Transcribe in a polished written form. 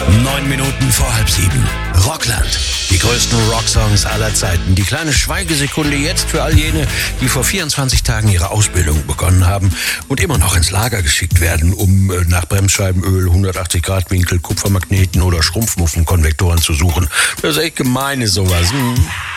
9 Minuten vor halb 7. Rockland. Die größten Rocksongs aller Zeiten. Die kleine Schweigesekunde jetzt für all jene, die vor 24 Tagen ihre Ausbildung begonnen haben und immer noch ins Lager geschickt werden, um nach Bremsscheibenöl, 180 Grad Winkel, Kupfermagneten oder Schrumpfmuffenkonvektoren zu suchen. Das ist echt gemein, ist sowas.